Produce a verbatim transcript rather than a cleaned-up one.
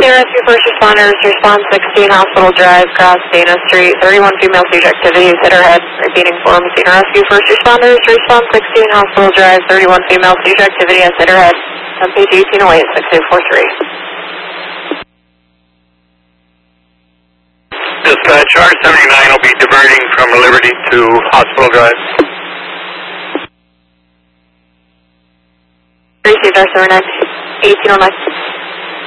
Dana Rescue First Responders, response sixteen, Hospital Drive, cross Dana Street, thirty-one female siege activity, hit her head, repeating form, Dana Rescue First Responders, response sixteen, Hospital Drive, thirty-one female siege activity, has hit her head, M P G eighteen oh eight, six eight four three. Dispatch, R seventy-nine will be diverting from Liberty to Hospital Drive. Received, R seventy-nine, eighteen oh nine.